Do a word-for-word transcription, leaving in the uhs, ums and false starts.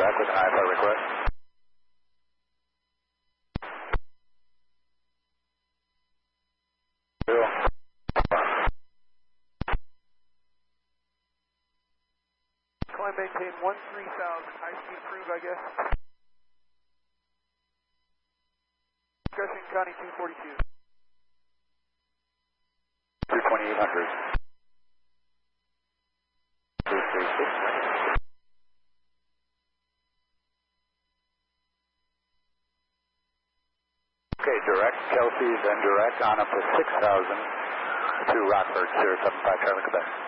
direct with an I F R request. Zero. Climb maintain one three thousand, high speed cruise, I guess. Discussion County two forty-two. two twenty-eight hundred. two thirty-six. Okay, direct, Kelsey, then direct on up to six thousand to Rockford, zero seven five, Charlie, Quebec.